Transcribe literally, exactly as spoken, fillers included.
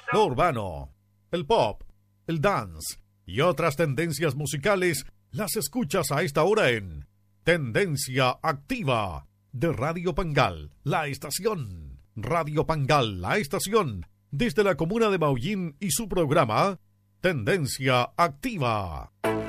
lo urbano, el pop, el dance y otras tendencias musicales las escuchas a esta hora en Tendencia Activa de Radio Pangal, la estación. Radio Pangal, la estación, desde la comuna de Maullín y su programa Tendencia Activa.